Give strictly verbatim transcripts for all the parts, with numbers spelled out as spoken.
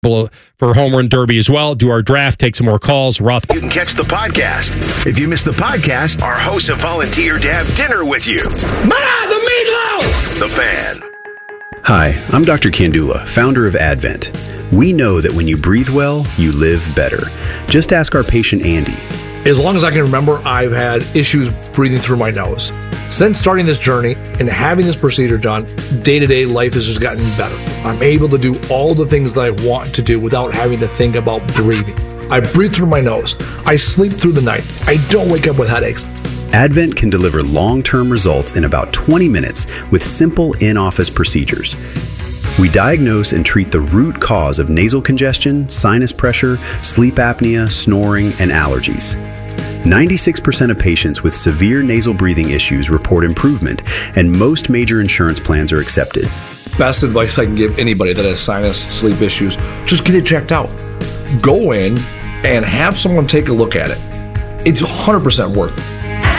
for Home Run Derby as well. Do our draft, take some more calls. Roth. You can catch the podcast. If you missed the podcast, our hosts have volunteered to have dinner with you. Ma, the meatloaf! The Fan. Hi, I'm Doctor Kandula, founder of Advent. We know that when you breathe well, you live better. Just ask our patient Andy. As long as I can remember, I've had issues breathing through my nose. Since starting this journey and having this procedure done, day-to-day life has just gotten better. I'm able to do all the things that I want to do without having to think about breathing. I breathe through my nose. I sleep through the night. I don't wake up with headaches. Advent can deliver long-term results in about twenty minutes with simple in-office procedures. We diagnose and treat the root cause of nasal congestion, sinus pressure, sleep apnea, snoring, and allergies. ninety-six percent of patients with severe nasal breathing issues report improvement, and most major insurance plans are accepted. Best advice I can give anybody that has sinus, sleep issues, just get it checked out. Go in and have someone take a look at it. It's one hundred percent worth it.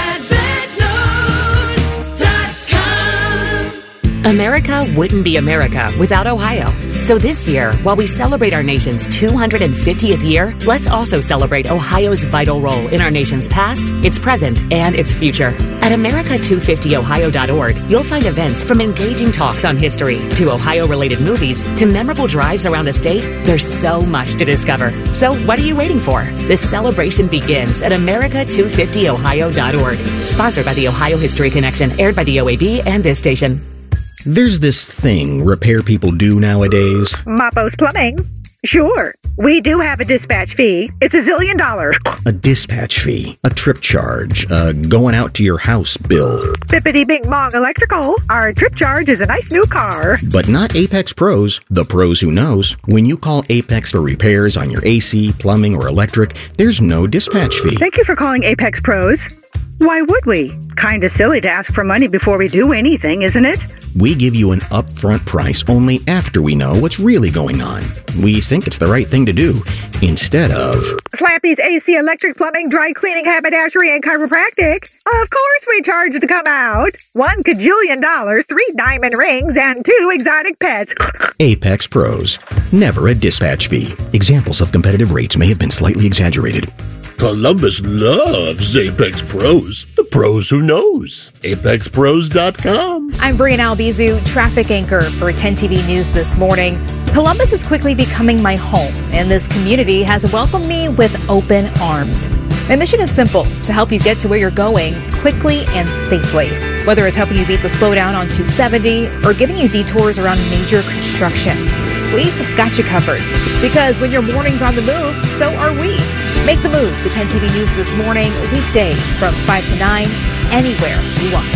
America wouldn't be America without Ohio. So this year, while we celebrate our nation's two hundred fiftieth year, let's also celebrate Ohio's vital role in our nation's past, its present, and its future. At America two fifty ohio dot org, you'll find events from engaging talks on history to Ohio-related movies to memorable drives around the state. There's so much to discover. So what are you waiting for? This celebration begins at America two fifty ohio dot org. Sponsored by the Ohio History Connection, aired by the O A B and this station. There's this thing repair people do nowadays. Mapo's Plumbing. Sure, we do have a dispatch fee. It's a zillion dollars. A dispatch fee, a trip charge, a going out to your house bill. Bippity Bing Bong Electrical. Our trip charge is a nice new car. But not Apex Pros, the pros who knows. When you call Apex for repairs on your A C, plumbing, or electric, there's no dispatch fee. Thank you for calling Apex Pros. Why would we? Kinda silly to ask for money before we do anything, isn't it? We give you an upfront price only after we know what's really going on. We think it's the right thing to do, instead of... Slappy's A C, electric, plumbing, dry cleaning, haberdashery, and chiropractic. Of course we charge to come out. One cajillion dollars, three diamond rings, and two exotic pets. Apex Pros. Never a dispatch fee. Examples of competitive rates may have been slightly exaggerated. Columbus loves Apex Pros. The pros who knows. apex pros dot com. I'm Brianna Albizu, traffic anchor for ten T V News this morning. Columbus is quickly becoming my home, and this community has welcomed me with open arms. My mission is simple, to help you get to where you're going quickly and safely. Whether it's helping you beat the slowdown on two seventy or giving you detours around major construction, we've got you covered. Because when your morning's on the move, so are we. Make the move to ten T V News this morning, weekdays from five to nine, anywhere you watch.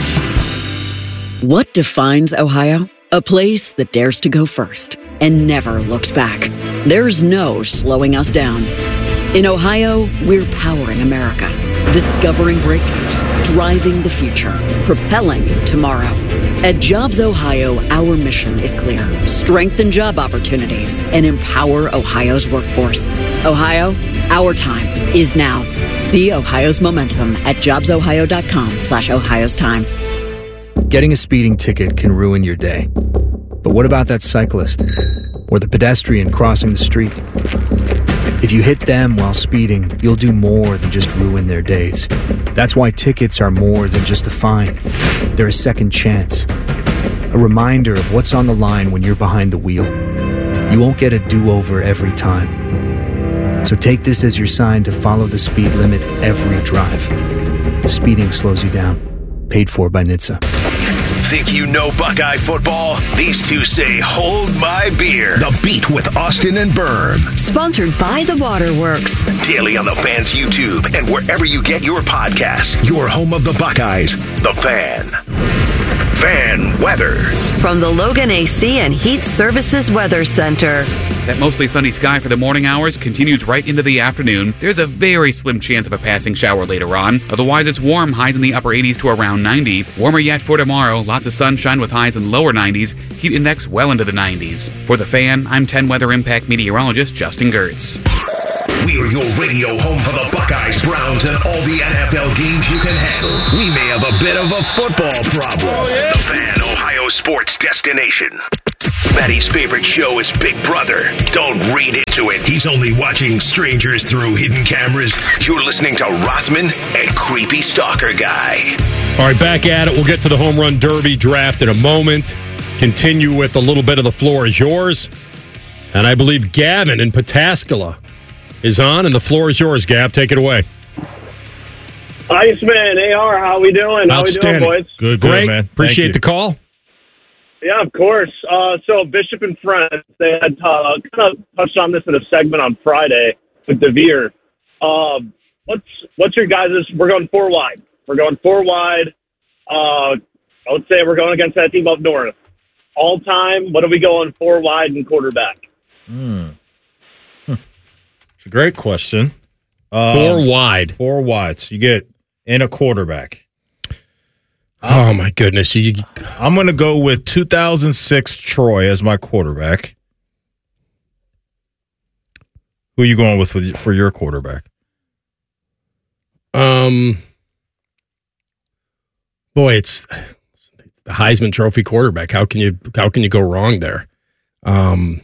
What defines Ohio? A place that dares to go first and never looks back. There's no slowing us down. In Ohio, we're powering America, discovering breakthroughs, driving the future, propelling tomorrow. At Jobs Ohio, our mission is clear. Strengthen job opportunities and empower Ohio's workforce. Ohio, our time is now. See Ohio's momentum at jobs ohio dot com slash Ohio's time. Getting a speeding ticket can ruin your day. But what about that cyclist or the pedestrian crossing the street? If you hit them while speeding, you'll do more than just ruin their days. That's why tickets are more than just a fine. They're a second chance. A reminder of what's on the line when you're behind the wheel. You won't get a do-over every time. So take this as your sign to follow the speed limit every drive. Speeding slows you down. Paid for by N H T S A. Think you know Buckeye football? These two say, hold my beer. The Beat with Austin and Byrne. Sponsored by The Waterworks. Daily on The Fan's YouTube and wherever you get your podcasts. Your home of the Buckeyes, The Fan. Fan weather. From the Logan A C and Heat Services Weather Center. That mostly sunny sky for the morning hours continues right into the afternoon. There's a very slim chance of a passing shower later on. Otherwise, it's warm, highs in the upper eighties to around ninety. Warmer yet for tomorrow. Lots of sunshine with highs in lower nineties. Heat index well into the nineties. For The Fan, I'm ten Weather Impact meteorologist Justin Gertz. We are your radio home for the Buckeyes, Browns, and all the N F L games you can handle. We may have a bit of a football problem. Oh, yeah. The Fan, Ohio sports destination. Maddie's favorite show is Big Brother. Don't read into it. He's only watching strangers through hidden cameras. You're listening to Rothman and Creepy Stalker Guy. All right, back at it. We'll get to the Home Run Derby draft in a moment. Continue with a little bit of the floor is yours. And I believe Gavin in Pataskala is on, and the floor is yours, Gav. Take it away. Iceman, A R, how we doing? How we doing, boys? Good, good, Great. man. Appreciate the call. Yeah, of course. Uh, so Bishop and Friends, they had uh, kind of touched on this in a segment on Friday with DeVere. Um, what's what's your guys'? We're going four wide. We're going four wide. Uh, I would say we're going against that team up north. All time, what are we going four wide and quarterback? Hmm. It's a great question. Um, Four wide. Four wide. So you get in a quarterback. Oh, my goodness. You, I'm going to go with two thousand six Troy as my quarterback. Who are you going with, with for your quarterback? Um, boy, it's, it's the Heisman Trophy quarterback. How can you how can you go wrong there? Um,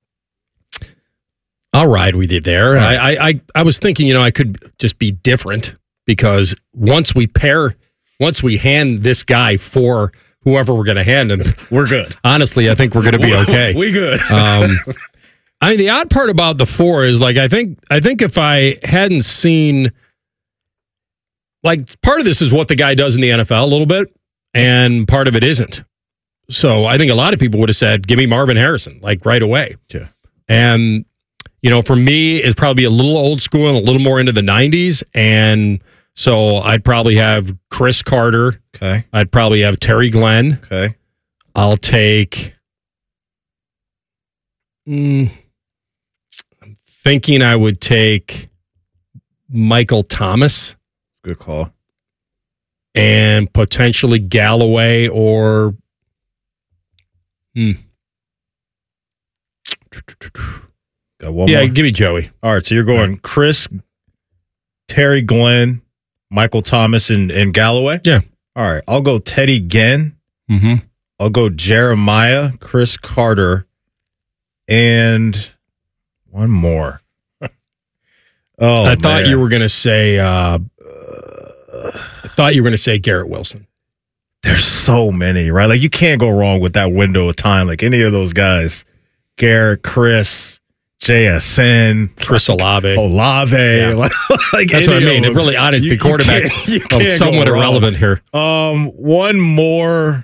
I'll ride with you there. Right. I, I I was thinking, you know, I could just be different because once we pair, once we hand this guy for whoever we're going to hand him, we're good. Honestly, I think we're going to be okay. we good. um, I mean, the odd part about the four is like I think I think if I hadn't seen, like, part of this is what the guy does in the N F L a little bit, and part of it isn't. So I think a lot of people would have said, "Give me Marvin Harrison," like right away. Yeah. And you know, for me, it's probably a little old school and a little more into the nineties. And so I'd probably have Chris Carter. Okay. I'd probably have Terry Glenn. Okay. I'll take. Mm, I'm thinking I would take Michael Thomas. Good call. And potentially Galloway or. Hmm. Got one yeah, more? give me Joey. All right, so you're going Chris, Terry Glenn, Michael Thomas, and, and Galloway? Yeah. All right, I'll go Teddy Ginn. Mm-hmm. I'll go Jeremiah, Chris Carter, and one more. oh, I thought man. you were going to say. Uh, I thought you were going to say Garrett Wilson. There's so many, right? Like, you can't go wrong with that window of time. Like, any of those guys. Garrett, Chris, J S N, Chris Olave. Olave. Yeah. Like, like That's what I mean. It really, honestly, the quarterbacks are somewhat irrelevant here. Um, one more.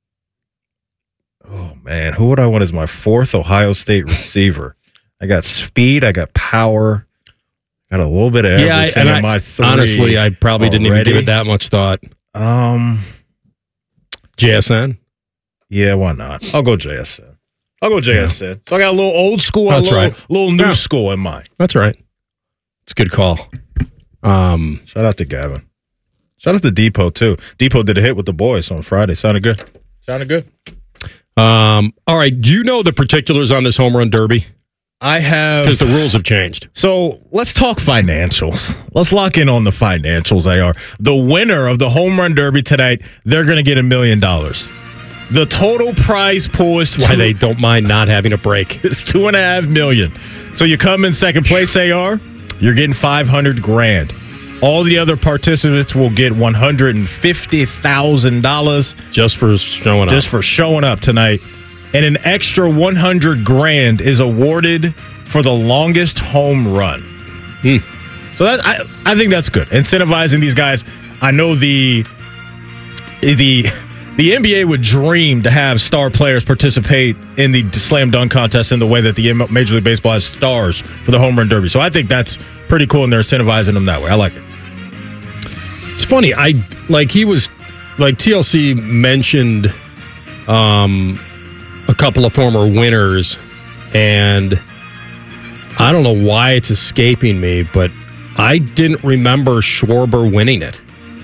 Oh, man. Who would I want as my fourth Ohio State receiver? I got speed. I got power. Got a little bit of everything yeah, I, and in I, my three. Honestly, I probably already. didn't even give it that much thought. Um, J S N? Yeah, why not? I'll go J S N. I'll go J S N. Yeah. So I got a little old school and a little, right. little new yeah. school in mind. That's right. It's a good call. Um, Shout out to Gavin. Shout out to Depot, too. Depot did a hit with the boys on Friday. Sounded good. Sounded good. Um, all right. Do you know the particulars on this home run derby? I have. Because the rules have changed. So let's talk financials. Let's lock in on the financials, A R. The winner of the home run derby tonight, they're going to get a million dollars. The total prize pool is two, why they don't mind not having a break. It's two and a half million. So you come in second place, A R, you're getting five hundred grand. All the other participants will get one hundred fifty thousand dollars just for showing up. Just for showing up tonight. And an extra one hundred grand is awarded for the longest home run. Hmm. So that I, I think that's good. Incentivizing these guys. I know the the the N B A would dream to have star players participate in the slam dunk contest in the way that the Major League Baseball has stars for the home run derby. So I think that's pretty cool, and they're incentivizing them that way. I like it. It's funny. I like he was like T L C mentioned um, a couple of former winners, and I don't know why it's escaping me, but I didn't remember Schwarber winning it.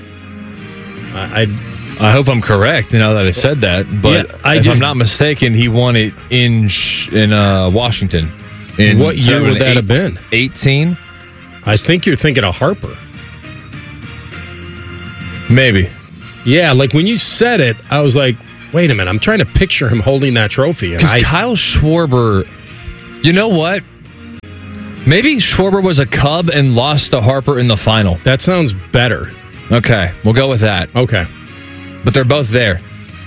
I. I I hope I'm correct now that I said that, but yeah, I if just, I'm not mistaken, he won it in in uh, Washington. In what year would that eight, have been? eighteen I think you're thinking of Harper. Maybe. Yeah, like when you said it, I was like, Wait a minute. I'm trying to picture him holding that trophy. Because Kyle Schwarber, you know what? Maybe Schwarber was a Cub and lost to Harper in the final. That sounds better. Okay, we'll go with that. Okay. But they're both there.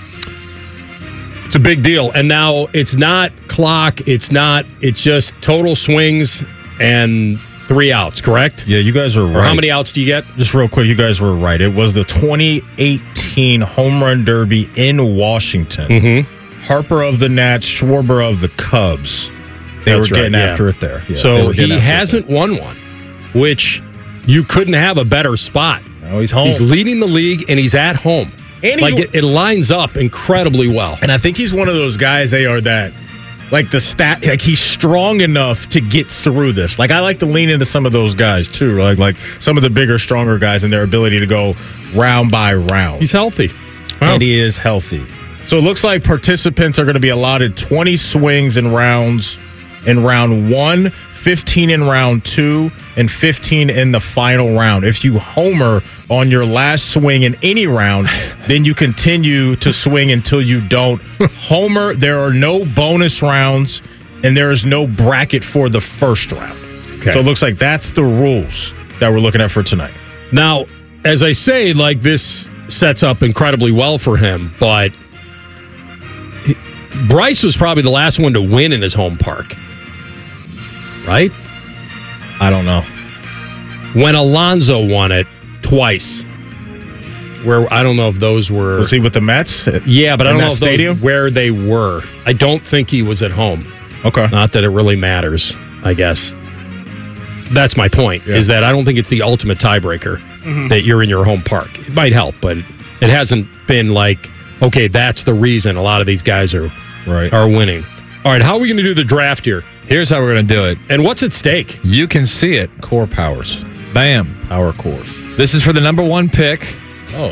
It's a big deal. And now it's not clock. It's not, it's just total swings and three outs, correct? Yeah, you guys are right. Or how many outs do you get? Just real quick, you guys were right. It was the twenty eighteen Home Run Derby in Washington. Mm-hmm. Harper of the Nats, Schwarber of the Cubs. They That's were getting right, yeah. after it there. Yeah, they so were getting he after hasn't won one, which you couldn't have a better spot. Oh, he's home. He's leading the league, and he's at home. And like he's- it, it lines up incredibly well. And I think he's one of those guys, they are that, like the stat, like he's strong enough to get through this. Like I like to lean into some of those guys too, like like some of the bigger, stronger guys and their ability to go round by round. He's healthy. Wow. And he is healthy. So it looks like participants are going to be allotted twenty swings in rounds in round one, fifteen in round two, and fifteen in the final round. If you homer on your last swing in any round, then you continue to swing until you don't. Homer, there are no bonus rounds, and there is no bracket for the first round. Okay. So it looks like that's the rules that we're looking at for tonight. Now, as I say, like this sets up incredibly well for him, but he- Bryce was probably the last one to win in his home park. Right? I don't know. When Alonso won it twice, where I don't know if those were. Was he with the Mets? Yeah, but I In don't know that if stadium? those, where they were. I don't think he was at home. Okay. Not that it really matters, I guess. That's my point, Yeah. is that I don't think it's the ultimate tiebreaker Mhm. that you're in your home park. It might help, but it hasn't been like, okay, that's the reason a lot of these guys are, right. are winning. All right, how are we going to do the draft here? Here's how we're going to do it. And what's at stake? You can see it. Core powers. Bam. Power cores. This is for the number one pick. Oh.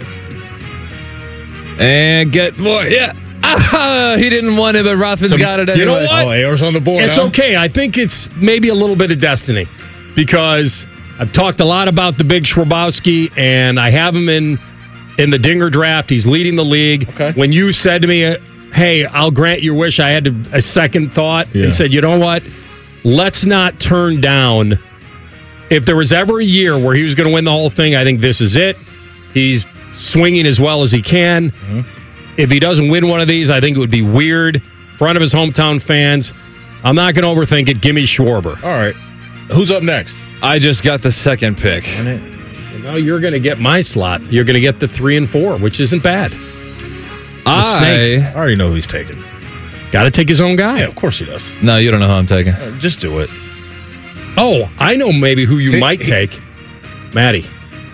And get more. Yeah. Ah, he didn't want it, but Rothman's So, got it anyway. you know what? Oh, A R's on the board. It's huh? okay. I think it's maybe a little bit of destiny because I've talked a lot about the big Schwabowski, and I have him in in the Dinger draft. He's leading the league. Okay. When you said to me, uh, hey, I'll grant your wish, I had to, a second thought Yeah. and said, you know what? Let's not turn down. If there was ever a year where he was going to win the whole thing, I think this is it. He's swinging as well as he can. Mm-hmm. If he doesn't win one of these, I think it would be weird in front of his hometown fans. I'm not going to overthink it. Give me Schwarber. All right. Who's up next? I just got the second pick. Well, now you're going to get my slot. You're going to get the three and four, which isn't bad. I I already know who he's taking. Got to take his own guy. Yeah, of course he does. No, you don't know who I'm taking. Uh, just do it. Oh, I know maybe who you might take. Maddie.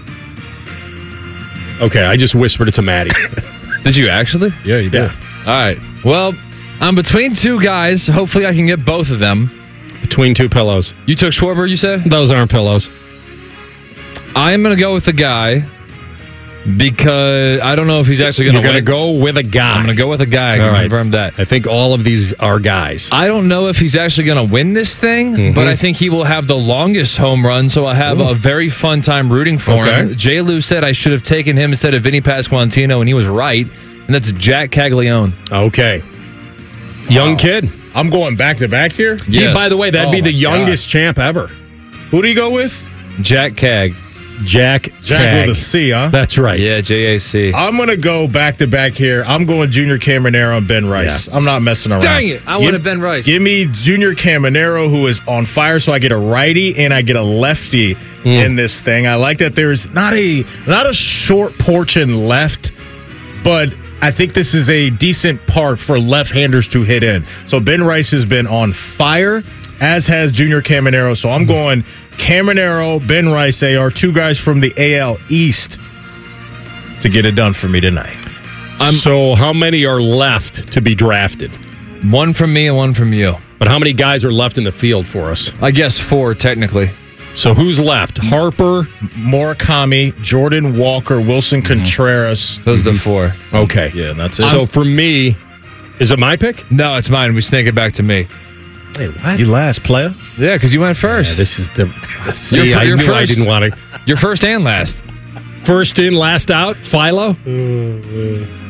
Okay, I just whispered it to Maddie. Did you actually? Yeah, you did. All right. Well, I'm between two guys. Hopefully, I can get both of them. Between two pillows. You took Schwarber, you said? Those aren't pillows. I am going to go with the guy because I don't know if he's actually going to You're win. going to go with a guy. I'm going to go with a guy. I can All right. confirm that. I think all of these are guys. I don't know if he's actually going to win this thing, Mhm. but I think he will have the longest home run, so I'll have Ooh. a very fun time rooting for him. Okay. J. Lou said I should have taken him instead of Vinny Pasquantino, and he was right, and that's Jack Caglione. Okay. Young Wow. kid. I'm going back to back here. He, Yes. by the way, that'd Oh be the my youngest champ ever. Who do you go with? Jack Cag. Jack Jack Cag. with a C, huh? That's right. Yeah, J A C. I'm going to go back to back here. I'm going Junior Caminero and Ben Rice. I'm not messing around. Dang it. I Give- wanted Ben Rice. Give me Junior Caminero, who is on fire, so I get a righty and I get a lefty Mm. in this thing. I like that there's not a not a short porch in left, but I think this is a decent park for left-handers to hit in. So Ben Rice has been on fire, as has Junior Caminero. So I'm going Caminero, Ben Rice. They are two guys from the A L East to get it done for me tonight. so how many are left to be drafted? One from me and one from you. But how many guys are left in the field for us? I guess four, technically. So who's left? Harper. Murakami, Jordan Walker, Wilson Contreras. Those are the four. Okay. Yeah, and that's it. So for me, is it my pick? No, it's mine. We snake it back to me. Wait, what? You last, player? Yeah, because you went first. Yeah, this is the. See, You're fir- I you're knew I first. didn't want to. You're first and last. First in, last out. Philo.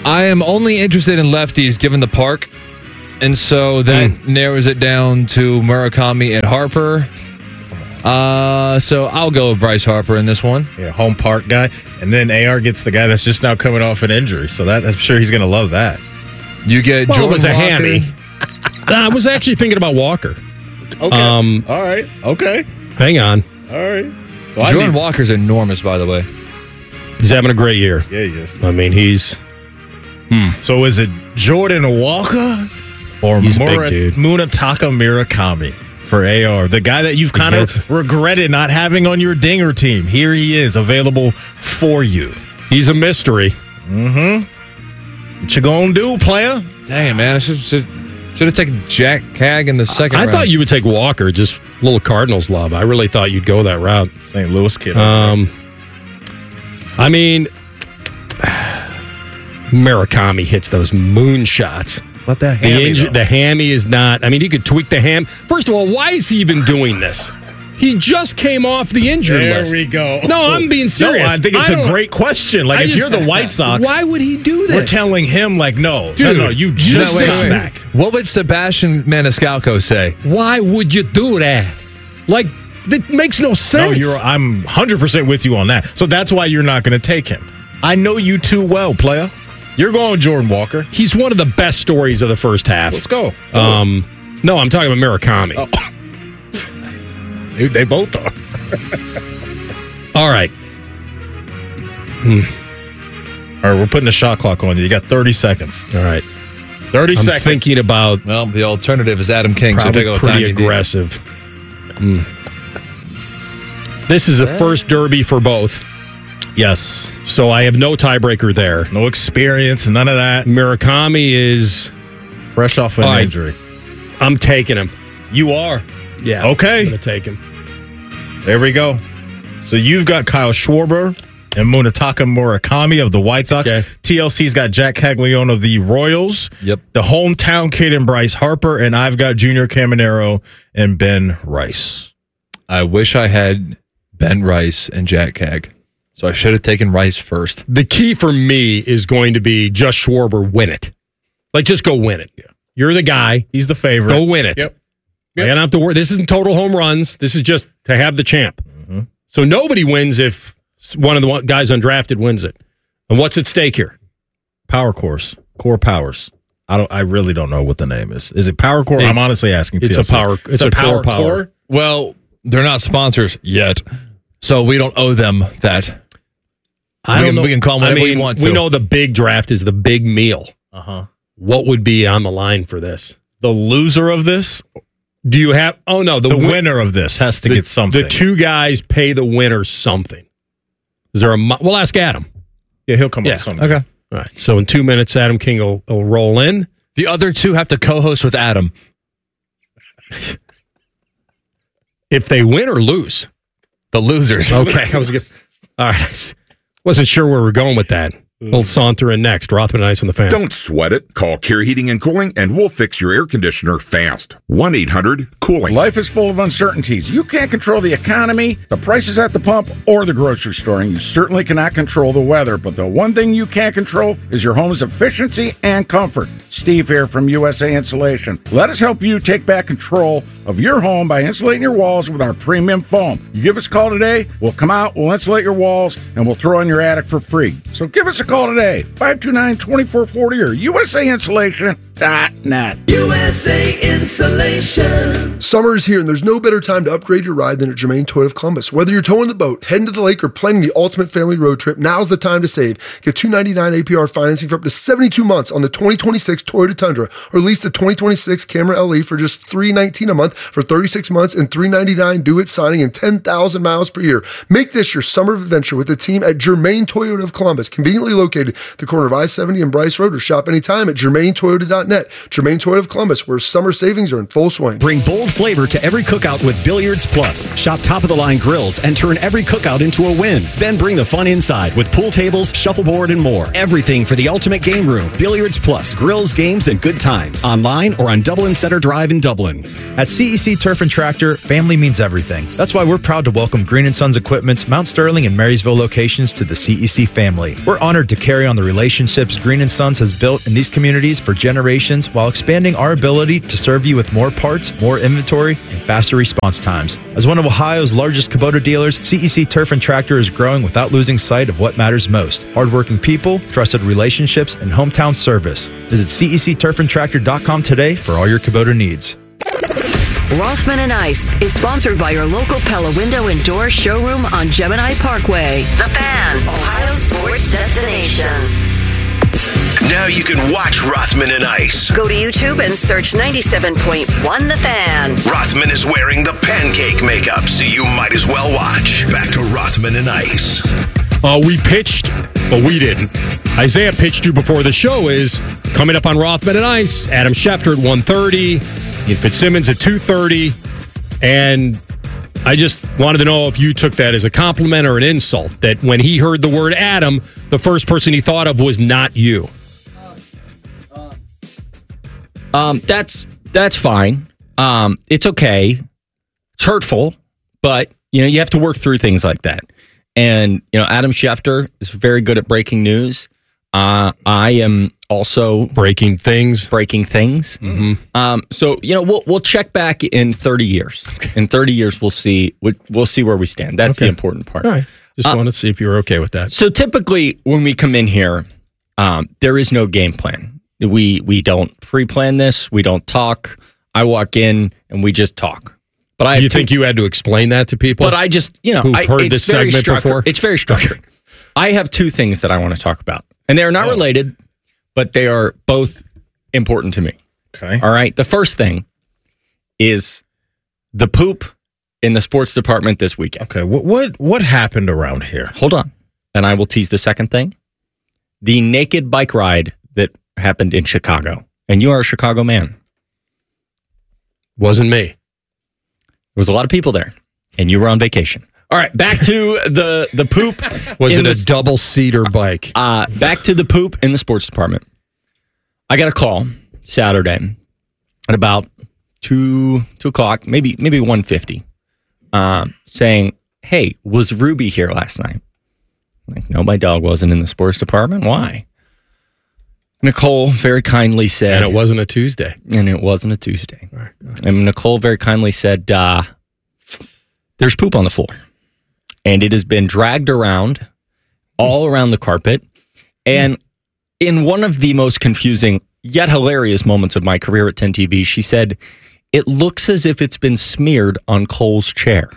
I am only interested in lefties given the park. And so that mm. narrows it down to Murakami and Harper. Uh, so I'll go with Bryce Harper in this one. Yeah, home park guy. And then A R gets the guy that's just now coming off an injury. So that I'm sure he's going to love that. You get well, Jordan it was a Walker. hammy. I was actually thinking about Walker. Okay. Um, All right. Okay. Hang on. All right. So Jordan need... Walker's enormous, by the way. He's having a great year. Yeah, he is. I mean, he's... Hmm. So is it Jordan Walker or Mura- Munetaka Murakami for A R? The guy that you've kind of regretted not having on your dinger team. Here he is, available for you. He's a mystery. Mm-hmm. What you gonna do, player? Dang, man. I should, should, should have taken Jack Cag in the second I round. thought you would take Walker, just a little Cardinals love. I really thought you'd go that route. Saint Louis kid. Um, I mean... Murakami hits those moonshots. What the hammy, the, inju- the hammy is not. I mean, he could tweak the ham. First of all, why is he even doing this? He just came off the injured there list. There we go. No, I'm being serious. No, I think it's I a great question. Like, I if just, you're the White Sox, why would he do this? We're telling him, like, no, Dude, no, no, you just no, wait, got wait. back. What would Sebastian Maniscalco say? Why would you do that? Like, that makes no sense. No, you're. I'm one hundred percent with you on that. So that's why you're not going to take him. I know you too well, player. You're going Jordan Walker. He's one of the best stories of the first half. Let's go. Um, no, I'm talking about Murakami. Oh. Dude, they both are. All right. Hmm. All right, we're putting a shot clock on you. You got thirty seconds. All right. thirty I'm seconds. Thinking about. Well, the alternative is Adam King. Probably so take all the pretty time aggressive. Mm. This is a first derby for both. Yes. So I have no tiebreaker there. No experience, none of that. Murakami is fresh off an right. injury. I'm taking him. You are? Yeah. Okay. I'm going to take him. There we go. So you've got Kyle Schwarber and Munetaka Murakami of the White Sox. Okay. T L C's got Jack Caglione of the Royals. Yep. The hometown kid and Bryce Harper, and I've got Junior Caminero and Ben Rice. I wish I had Ben Rice and Jack Cag. So I should have taken Rice first. The key for me is going to be just Schwarber win it. Like, just go win it. Yeah. You're the guy. He's the favorite. Go win it. Yep. Yep. I don't have to worry. This isn't total home runs. This is just to have the champ. Mm-hmm. So nobody wins if one of the guys undrafted wins it. And what's at stake here? Power Course. Core Powers. I don't. I really don't know what the name is. Is it Power Core? It, I'm honestly asking. It's T L C. a power. It's, it's a, a power core. Power. Well, they're not sponsors yet, so we don't owe them that. I we don't can, know. We can call them whatever I mean, we want to. We know the big draft is the big meal. Uh huh. What would be on the line for this? The loser of this? Do you have? Oh no, the, the win- winner of this has to the, get something. The two guys pay the winner something. Is there a? We'll ask Adam. Yeah, he'll come yeah. up with something. Okay. All right. So in two minutes, Adam King will, will roll in. The other two have to co-host with Adam. If they win or lose, the losers. Okay. I was gonna, all right. Wasn't sure where we're going with that. We'll saunter in next. Rothman and Ice on the Fan. Don't sweat it. Call Care Heating and Cooling, and we'll fix your air conditioner fast. one eight hundred cooling. Life is full of uncertainties. You can't control the economy, the prices at the pump, or the grocery store, and you certainly cannot control the weather. But the one thing you can control is your home's efficiency and comfort. Steve here from U S A Insulation. Let us help you take back control of your home by insulating your walls with our premium foam. You give us a call today, we'll come out, we'll insulate your walls, and we'll throw in your attic for free. So give us a call today, five two nine, two four four zero or U S A insulation dot net. U S A Insulation. Summer is here, and there's no better time to upgrade your ride than at Germain Toyota of Columbus. Whether you're towing the boat, heading to the lake, or planning the ultimate family road trip, now's the time to save. Get two ninety-nine A P R financing for up to seventy-two months on the twenty twenty-six Toyota Tundra, or lease the twenty twenty-six Camry L E for just three nineteen a month for thirty-six months and three ninety-nine due at signing and ten thousand miles per year. Make this your summer adventure with the team at Germain Toyota of Columbus, conveniently located at the corner of I seventy and Bryce Road, or shop anytime at germain toyota dot net. dot net. Germain Toyota of Columbus, where summer savings are in full swing. Bring bold flavor to every cookout with Billiards Plus. Shop top-of-the-line grills and turn every cookout into a win. Then bring the fun inside with pool tables, shuffleboard, and more. Everything for the ultimate game room. Billiards Plus. Grills, games, and good times. Online or on Dublin Center Drive in Dublin. At C E C Turf and Tractor, family means everything. That's why we're proud to welcome Green and Sons Equipment's Mount Sterling and Marysville locations to the C E C family. We're honored to carry on the relationships Green and Sons has built in these communities for generations while expanding our ability to serve you with more parts, more inventory, and faster response times. As one of Ohio's largest Kubota dealers, C E C Turf and Tractor is growing without losing sight of what matters most. Hardworking people, trusted relationships, and hometown service. Visit C E C turf and tractor dot com today for all your Kubota needs. Rossman and Ice is sponsored by your local Pella Window and Door showroom on Gemini Parkway. The Fan, Ohio's sports destination. Now you can watch Rothman and Ice. Go to YouTube and search ninety-seven point one The Fan. Rothman is wearing the pancake makeup, so you might as well watch. Back to Rothman and Ice. Uh, we pitched, but we didn't. Isaiah pitched you before the show is coming up on Rothman and Ice. Adam Schefter at one thirty. Ian Fitzsimmons at two thirty. And I just wanted to know if you took that as a compliment or an insult, that when he heard the word Adam, the first person he thought of was not you. Um, that's that's fine. Um, it's okay. It's hurtful, but you know you have to work through things like that. And you know, Adam Schefter is very good at breaking news. Uh, I am also breaking things. Breaking things. Mm-hmm. Um, so you know, we'll we'll check back in thirty years. Okay. In thirty years, we'll see we'll, we'll see where we stand. That's Okay. the important part. All right. Just Uh, wanted to see if you were okay with that. So typically, when we come in here, um, there is no game plan. We we don't pre-plan this. We don't talk. I walk in and we just talk. But I you have think two, you had to explain that to people? But I just you know who've I, heard it's this very segment structured. before. It's very structured. I have two things that I want to talk about, and they are not Oh. related, but they are both important to me. Okay. All right. The first thing is the poop in the sports department this weekend. Okay. What what what happened around here? Hold on, and I will tease the second thing: the naked bike ride that happened in Chicago. And you are a Chicago man. Wasn't me. There was a lot of people there, and you were on vacation. All right, back to the the poop. Was in it a the- double seater bike? Uh, back to the poop in the sports department. I got a call Saturday at about two two o'clock, maybe maybe one fifty, um, saying, "Hey, was Ruby here last night?" I'm like, no, my dog wasn't in the sports department. Why? Nicole very kindly said, And it wasn't a Tuesday. and it wasn't a Tuesday. And Nicole very kindly said, uh, "There's poop on the floor, and it has been dragged around all around the carpet." And in one of the most confusing yet hilarious moments of my career at ten T V, she said, "It looks as if it's been smeared on Cole's chair."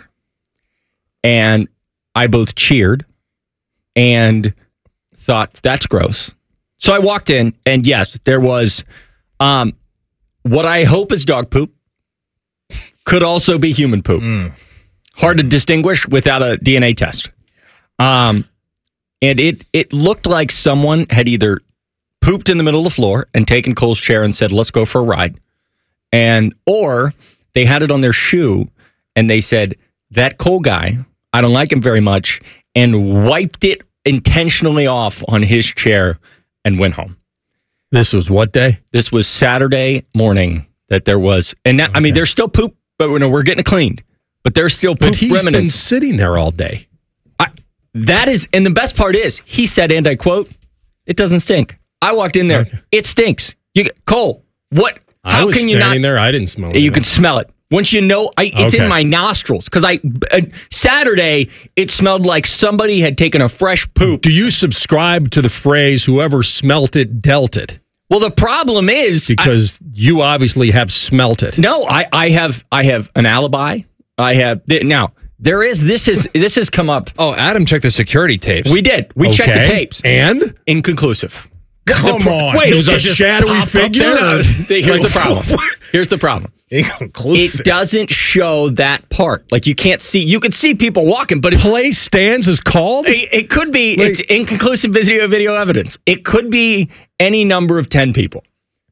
And I both cheered and thought, that's gross. So I walked in, and yes, there was um, what I hope is dog poop. Could also be human poop. Mm. Hard to distinguish without a D N A test. Um, and it it looked like someone had either pooped in the middle of the floor and taken Cole's chair and said, "Let's go for a ride," and or they had it on their shoe and they said, "That Cole guy, I don't like him very much," and wiped it intentionally off on his chair and went home. This was what day? This was Saturday morning that there was, and now, I mean, there's still poop, but you know, we're getting it cleaned. But there's still poop But he's remnants. been sitting there all day. I, that is, and the best part is, he said, and I quote, "It doesn't stink." I walked in there, Okay. it stinks. You Cole, what? I How was can you standing not? there. I didn't smell it. You could smell it. Once you know, I, it's Okay. in my nostrils because I uh, Saturday it smelled like somebody had taken a fresh poop. Do you subscribe to the phrase "whoever smelt it dealt it"? Well, the problem is because I, you obviously have smelt it. No, I, I have I have an alibi. I have now. There is this is this has come up. Oh, Adam checked the security tapes. We did. We checked the Okay. tapes and inconclusive. Come on. Wait, it was a just shadowy popped up figure? there. Here's the problem. Here's the problem. Inconclusive. It doesn't show that part. Like you can't see. You could see people walking, but it's Play stands is called. It, it could be. Like- it's inconclusive video video evidence. It could be any number of ten people.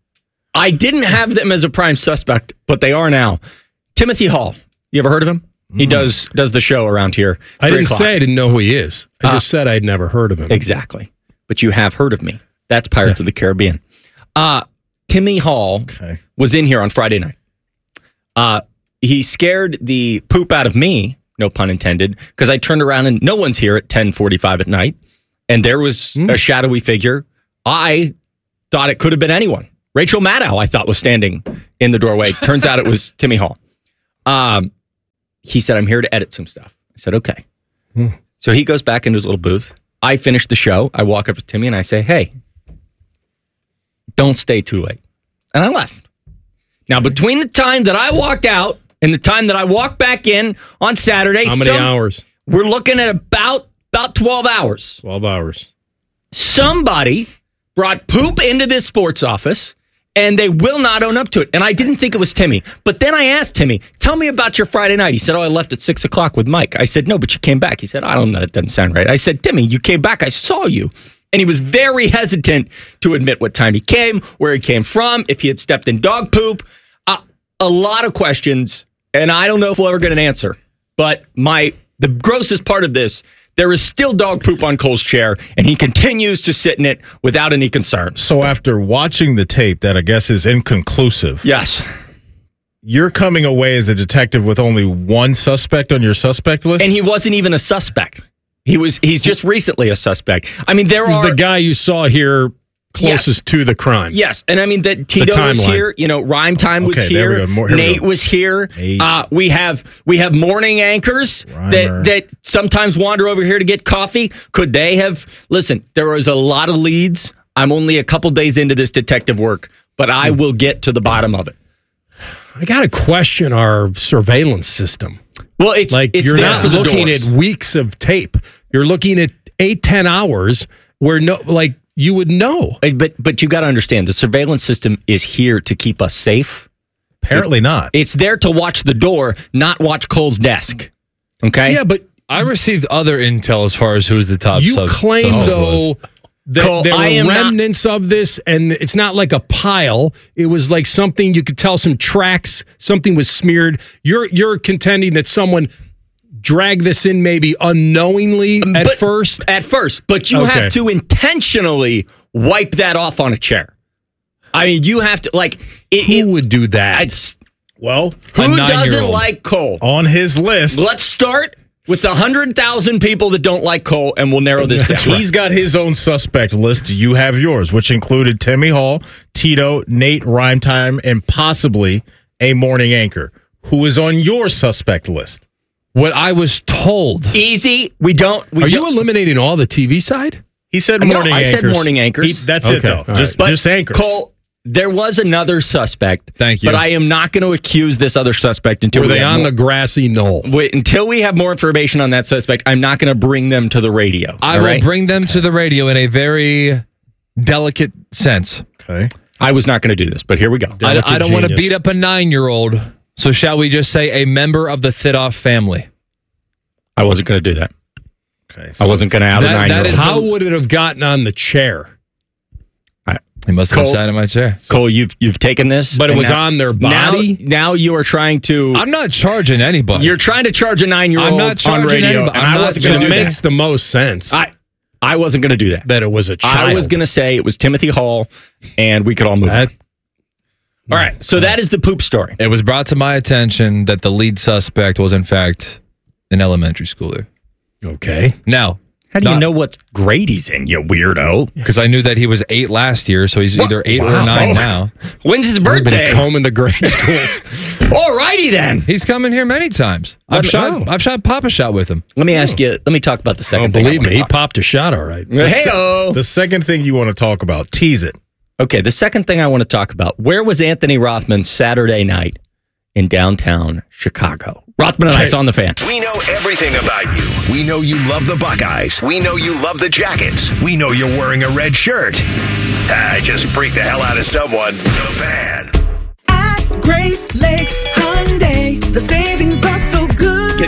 I didn't have them as a prime suspect, but they are now. Timothy Hall. You ever heard of him? He mm. does does the show around here. I didn't o'clock. say I didn't know who he is. I uh, just said I'd never heard of him. Exactly. But you have heard of me. That's Pirates yeah. of the Caribbean. Uh, Timmy Hall okay. was in here on Friday night. Uh, he scared the poop out of me, no pun intended, because I turned around and no one's here at ten forty-five at night. And there was mm. a shadowy figure. I thought it could have been anyone. Rachel Maddow, I thought, was standing in the doorway. Turns out it was Timmy Hall. Um, he said, I'm here to edit some stuff. I said, okay. Mm. So he goes back into his little booth. I finish the show. I walk up to Timmy and I say, hey, don't stay too late. And I left. Now, between the time that I walked out and the time that I walked back in on Saturday, how many some, hours? We're looking at about, about twelve hours. twelve hours. Somebody brought poop into this sports office, and they will not own up to it. And I didn't think it was Timmy. But then I asked Timmy, tell me about your Friday night. He said, oh, I left at six o'clock with Mike. I said, no, but you came back. He said, I don't know. That doesn't sound right. I said, Timmy, you came back. I saw you. And he was very hesitant to admit what time he came, where he came from, if he had stepped in dog poop. Uh, a lot of questions, and I don't know if we'll ever get an answer. But my the grossest part of this, there is still dog poop on Cole's chair, and he continues to sit in it without any concern. So after watching the tape that I guess is inconclusive. Yes. You're coming away as a detective with only one suspect on your suspect list? And he wasn't even a suspect. He was. He's just recently a suspect. I mean, there He's are... the guy you saw here closest yes. to the crime. Yes, and I mean, that Tito was here. You know, Rhyme Time was okay, here. More, here Nate was here. Uh, we have we have morning anchors that, that sometimes wander over here to get coffee. Could they have... Listen, there was a lot of leads. I'm only a couple days into this detective work, but I will get to the bottom of it. I got to question our surveillance system. Well, it's like it's you're there not for the looking doors. at weeks of tape. You're looking at eight, ten hours where no, like you would know. But but you got to understand, the surveillance system is here to keep us safe. Apparently it, not. It's there to watch the door, not watch Cole's desk. Okay. Yeah, but I received other intel as far as who's the top. You sub- claim sub- though. That Cole, there were I am remnants not, of this, and it's not like a pile. It was like something you could tell some tracks, something was smeared. You're you're contending that someone dragged this in maybe unknowingly at but, first? At first, but you okay. have to intentionally wipe that off on a chair. I mean, you have to, like... It, Who it, would do that? It's, well, who doesn't like Cole? On his list. Let's start... with the one hundred thousand people that don't like Cole, and we'll narrow this down. He's got his own suspect list. You have yours, which included Timmy Hall, Tito, Nate, Rhyme Time, and possibly a morning anchor. Who is on your suspect list? What I was told. Easy. We don't. We Are don't. you eliminating all the T V side? He said no, morning I anchors. said morning anchors. He, that's okay. it, though. All Just, right. just anchors. Cole, there was another suspect. Thank you. But I am not going to accuse this other suspect until Were we they have on more, the grassy knoll? wait, until we have more information on that suspect. I'm not going to bring them to the radio. I all will right? bring them to the radio in a very delicate sense. Okay. I was not going to do this, but here we go. I, I don't want to genius. beat up a nine-year-old, so shall we just say a member of the Thidoff family? I wasn't going to do that. Okay. I wasn't going to have That- a that nine-year-old. is How would it have gotten on the chair? He must have Cole- been sat in my chair. Cole, you've you've taken this, But it and was now- on their now- body? Now, you are trying to. I'm not charging anybody. You're trying to charge a nine-year-old I'm not on charging radio, anybody. and I'm I not wasn't going It to do makes that. the most sense I I wasn't going to do that. that it was a child. I was going to say it was Timothy Hall, and we could all move That- on. All right, so that is the poop story. It was brought to my attention that the lead suspect was, in fact, an elementary schooler. Okay. Now, How do you not- know what grade he's in, you weirdo? because I knew that he was eight last year, so he's What? either eight Wow. or nine Oh. now. When's his We've birthday? been combing the grade schools. All righty then. He's come in here many times. Let I've me- shot. oh. I've shot Papa shot with him. Let me ask you. Let me talk about the Oh, second thing. I believe wanna me, he talk- popped a shot all right. Hey-o. The second thing you want to talk about, tease it. Okay, the second thing I want to talk about. Where was Anthony Rothman Saturday night in downtown Chicago? Rothman and Ice on the Fan. We know everything about you. We know you love the Buckeyes. We know you love the Jackets. We know you're wearing a red shirt. I just freaked the hell out of someone. The Fan. At Great Lakes Hyundai, the savings are so good. Get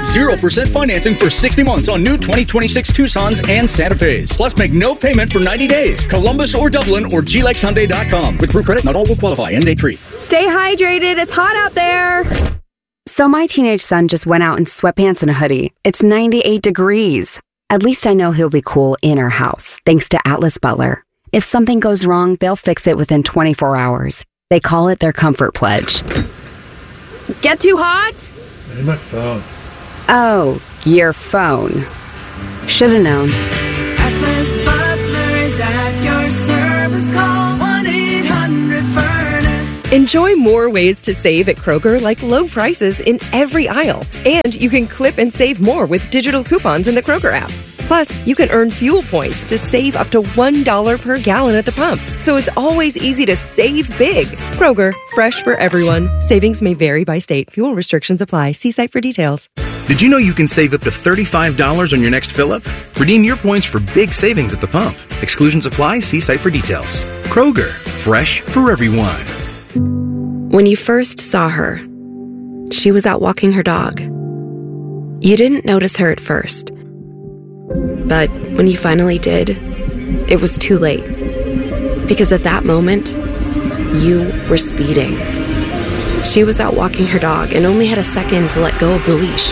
zero percent financing for sixty months on new twenty twenty-six Tucsons and Santa Fe's. Plus, make no payment for ninety days. Columbus or Dublin or G Lex Hyundai dot com. With Proof Credit, not all will qualify. End date free. Stay hydrated. It's hot out there. So my teenage son just went out in sweatpants and a hoodie. It's ninety-eight degrees. At least I know he'll be cool in our house, thanks to Atlas Butler. If something goes wrong, they'll fix it within twenty-four hours. They call it their comfort pledge. Get too hot? Hey, my phone. Oh, your phone. Should've known. Atlas Butler is at your service. Call one eight hundred furnace. Enjoy more ways to save at Kroger, like low prices in every aisle. And you can clip and save more with digital coupons in the Kroger app. Plus, you can earn fuel points to save up to one dollar per gallon at the pump. So it's always easy to save big. Kroger, fresh for everyone. Savings may vary by state. Fuel restrictions apply. See site for details. Did you know you can save up to thirty-five dollars on your next fill-up? Redeem your points for big savings at the pump. Exclusions apply. See site for details. Kroger, fresh for everyone. When you first saw her, she was out walking her dog. You didn't notice her at first. But when you finally did, it was too late. Because at that moment, you were speeding. She was out walking her dog and only had a second to let go of the leash.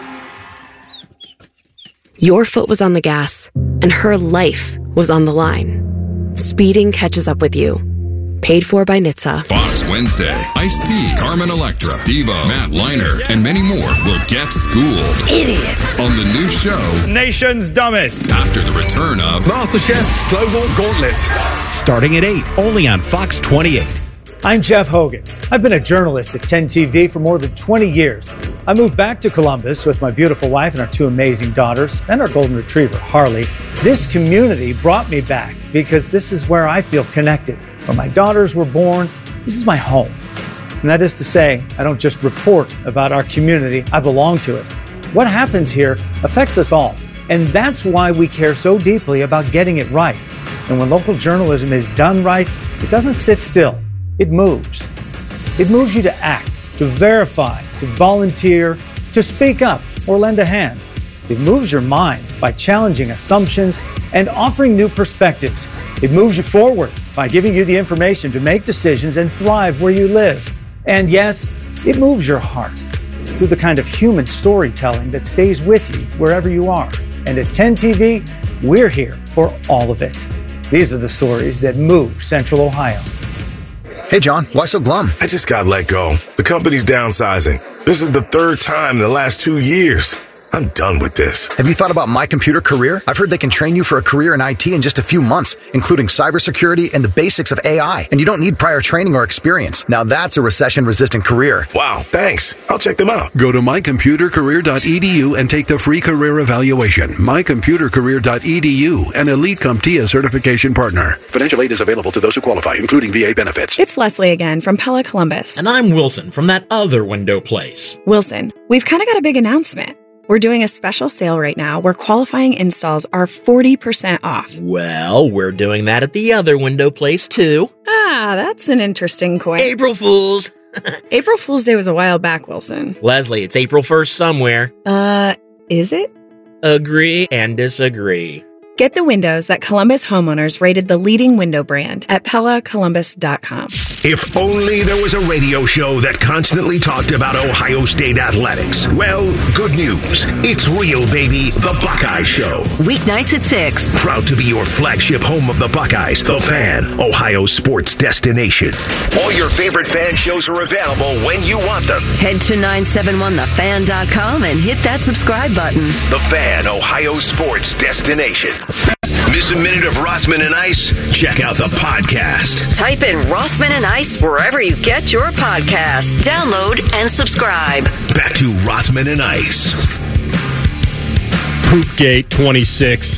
Your foot was on the gas, and her life was on the line. Speeding catches up with you. Paid for by N H T S A. Fox Wednesday. Ice-T, Carmen Electra, Devo, Matt Liner, and many more will get schooled. Idiot. On the new show, Nation's Dumbest. After the return of MasterChef Global Gauntlet. Starting at eight, only on Fox twenty-eight. I'm Jeff Hogan. I've been a journalist at ten T V for more than twenty years. I moved back to Columbus with my beautiful wife and our two amazing daughters and our golden retriever, Harley. This community brought me back because this is where I feel connected. Where my daughters were born, this is my home. And that is to say, I don't just report about our community, I belong to it. What happens here affects us all. And that's why we care so deeply about getting it right. And when local journalism is done right, it doesn't sit still. It moves. It moves you to act, to verify, to volunteer, to speak up or lend a hand. It moves your mind by challenging assumptions and offering new perspectives. It moves you forward by giving you the information to make decisions and thrive where you live. And yes, it moves your heart through the kind of human storytelling that stays with you wherever you are. And at ten T V, we're here for all of it. These are the stories that move Central Ohio. Hey, John, why so glum? I just got let go. The company's downsizing. This is the third time in the last two years. I'm done with this. Have you thought about My Computer Career? I've heard they can train you for a career in I T in just a few months, including cybersecurity and the basics of A I. And you don't need prior training or experience. Now that's a recession-resistant career. Wow, thanks. I'll check them out. Go to my computer career dot e d u and take the free career evaluation. my computer career dot e d u, an Elite CompTIA certification partner. Financial aid is available to those who qualify, including V A benefits. It's Leslie again from Pella Columbus. And I'm Wilson from that other window place. Wilson, we've kind of got a big announcement. We're doing a special sale right now where qualifying installs are forty percent off. Well, we're doing that at the other window place, too. Ah, that's an interesting coin. April Fools. April Fool's Day was a while back, Wilson. Leslie, it's April first somewhere. Uh, is it? Agree and disagree. Get the windows that Columbus homeowners rated the leading window brand at Pella Columbus dot com. If only there was a radio show that constantly talked about Ohio State athletics. Well, good news. It's real, baby. The Buckeye Show. Weeknights at six. Proud to be your flagship home of the Buckeyes, The Fan, Ohio sports destination. All your favorite fan shows are available when you want them. Head to nine seven one the fan dot com and hit that subscribe button. The Fan, Ohio sports destination. Miss a minute of Rothman and Ice? Check out the podcast. Type in Rothman and Ice wherever you get your podcasts. Download and subscribe. Back to Rothman and Ice. Poopgate twenty-six.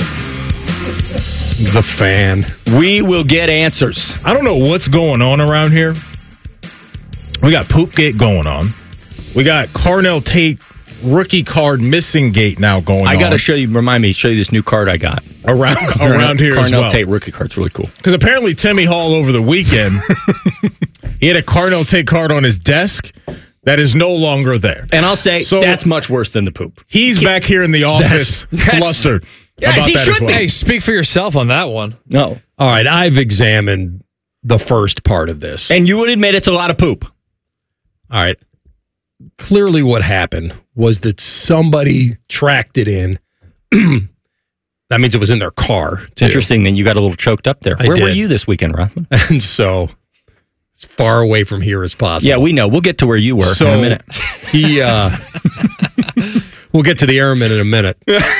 The Fan. We will get answers. I don't know what's going on around here. We got Poopgate going on. We got Carnell Tate rookie card missing gate now going I on. got to show you, remind me, show you this new card I got. Around, around here as well. Carnell Tate rookie card's really cool. Because apparently Timmy Hall over the weekend, he had a Carnell Tate card on his desk, that is no longer there. And I'll say So- that's much worse than the poop. He's back here in the office That's- flustered Yes, about he that should as well. be. Hey, speak for yourself on that one. No. All right, I've examined the first part of this. And you would admit it's a lot of poop. All right. Clearly what happened was that somebody tracked it in. That means it was in their car. It's interesting that you got a little choked up there. I Where were did. you this weekend, Rothman? And so as far away from here as possible. Yeah, we know. We'll get to where you were So in a minute. he uh we'll get to the airman in a minute.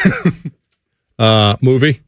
Uh movie?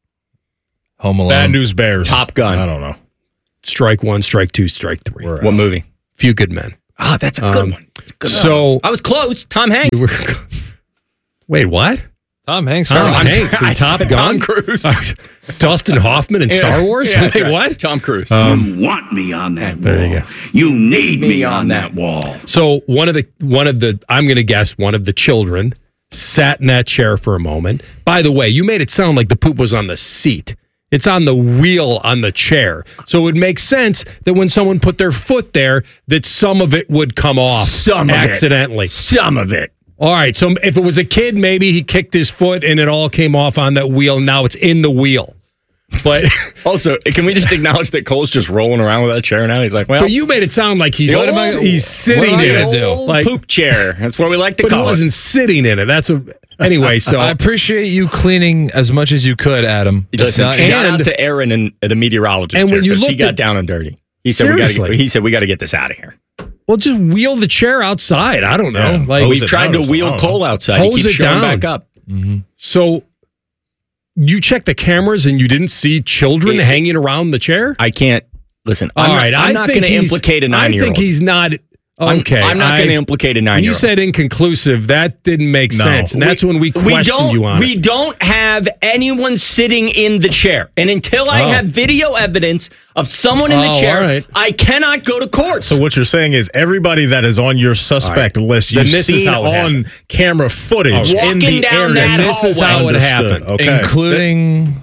Home Alone. Bad News Bears. Top Gun. I don't know. Strike one, strike two, strike three. What movie? Few Good Men. Ah, that's a good Um, one. That's a good so one. I was close. Tom Hanks. You were, wait, what? Tom Hanks. Tom Tom Hanks I in Top said Gun? Tom Cruise. Dustin Hoffman in Star Yeah, Wars? yeah, Wait, that's right. what? Tom Cruise. Um, You want me on that there wall. you go. You need me on that wall. So one of the one of the I'm going to guess one of the children sat in that chair for a moment. By the way, you made it sound like the poop was on the seat. It's on the wheel on the chair. So it would make sense that when someone put their foot there, that some of it would come off Some of it. accidentally. Some of it. All right. So if it was a kid, maybe he kicked his foot and it all came off on that wheel. Now it's in the wheel. But Also, can we just acknowledge that Cole's just rolling around with that chair now? He's like, well, but you made it sound like he's What am I- he's sitting what am I in gonna it. do? Like poop chair. That's what we like to but he call it. wasn't sitting in it. That's a anyway. So I appreciate you cleaning as much as you could, Adam. It's Listen, not- shout out and- to Aaron and the meteorologist. and when here, you 'cause he looked got at- down and dirty. He said, we gotta Seriously. get, he said, we got to get this out of here. well, just wheel the chair outside. I don't know. Yeah. Like Hose We've it tried down to or something. I wheel don't Cole know. outside. He Hose keeps it showing down. back up. so. You checked the cameras and you didn't see children It- hanging around the chair. I can't. Listen, All I'm right, not, I'm I not think going to he's- implicate a I nine-year-old. think he's not. I'm- Okay, I'm, not I- going to implicate a When nine-year-old. you said inconclusive, that didn't make No. sense, and that's when we we questioned don't, you on We it. don't have anyone sitting in the chair. And until I Oh. have video evidence of someone in the Oh, chair, all right. I cannot go to court. So what you're saying is everybody that is on your suspect All right. list, Then you've this is seen how it on happened. camera footage Walking in the down area. that And this is hallway. how it Understood. happened. Okay. including.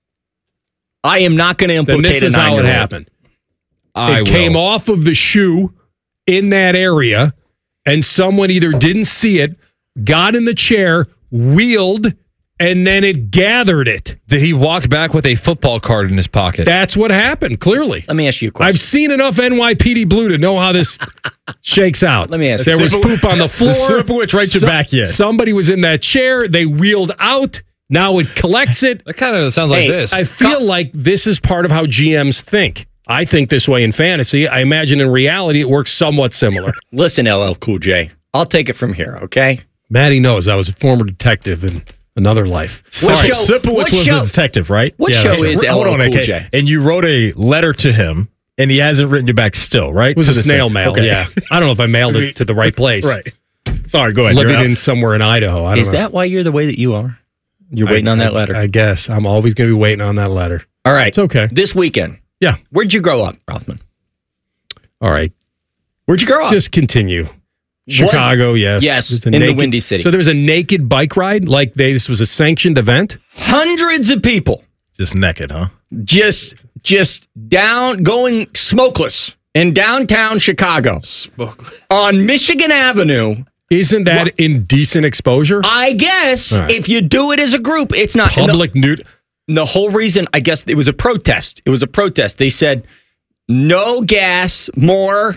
I am not going to Then implicate this a is how it nine-year-old. happened. I It came will. off of the shoe in that area, and someone either didn't see it, got in the chair, wheeled, and then it gathered it. Did he walk back with a football card in his pocket? That's what happened, clearly. Let me ask you a question. I've seen enough N Y P D Blue to know how this shakes out. Let me ask There you. was poop on the floor. The Sipowicz right to So- back yet. Somebody was in that chair. They wheeled out. Now it collects it. That kind of sounds like Hey, this. I feel like this is part of how G Ms think. I think this way in fantasy. I imagine in reality it works somewhat similar. Listen, L L Cool J, I'll take it from here, okay? Maddie knows I was a former detective in another life. What Sorry, show- Sipowicz what was show- the detective, right? What Yeah, show that's right. is L Hold L on, Cool okay. J? And you wrote a letter to him, and he hasn't written you back still, right? It was To a this snail day. mail, Okay. yeah. I don't know if I mailed it to the right place. Right. Sorry, go ahead. Living You're out. in somewhere in Idaho. I don't Is know. that why you're the way that you are? You're waiting I- on that I- letter? I guess. I'm always going to be waiting on that letter. All right. It's okay. This weekend. Yeah. Where'd you grow up, Rothman? All right. Where'd you grow up? Just continue. Chicago, yes. Yes, There's a in the naked- Windy City. So there was a naked bike ride? Like they, this was a sanctioned event? Hundreds of people Just naked, huh? just just down going smokeless in downtown Chicago. Smokeless. On Michigan Avenue. Isn't that indecent exposure? I guess All right. if you do it as a group, it's not and the- Public nude. The whole reason, I guess, it was a protest. It was a protest. They said, no gas, more.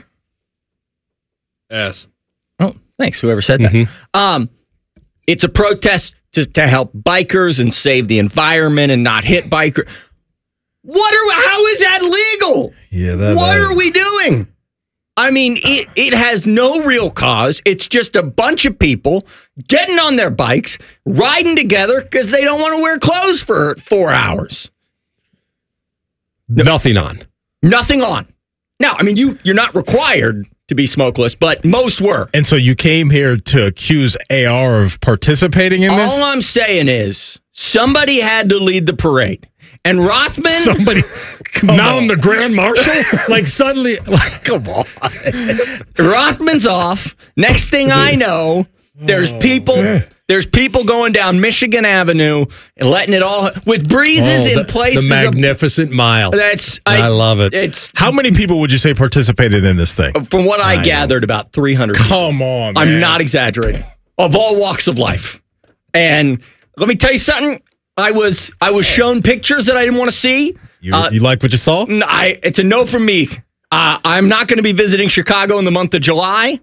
Yes. Oh, thanks, whoever said that. Mm-hmm. Um, it's a protest to, to help bikers and save the environment and not hit bikers. What are? How is that legal? Yeah, that. What that- are we doing? I mean, it, it has no real cause. It's just a bunch of people getting on their bikes, riding together because they don't want to wear clothes for four hours. Nothing on. Nothing on. Now, I mean, you, you're not required to be smokeless, but most were. And so you came here to accuse A R of participating in this? All I'm saying is somebody had to lead the parade. And Rothman... Somebody... now I'm the Grand Marshal? Like suddenly... Like, come on. Rothman's off. Next thing I know, there's people There's people going down Michigan Avenue and letting it all with breezes Oh, in the, places. The of- magnificent mile. That's I, I, love it. It's How many people would you say participated in this thing? from what I, I know. gathered, about three hundred. Come on, man. I'm not exaggerating. Of all walks of life, and let me tell you something. I was I was shown pictures that I didn't want to see. You, Uh, you like what you saw? n- I it's a no from me. Uh, I'm not going to be visiting Chicago in the month of July.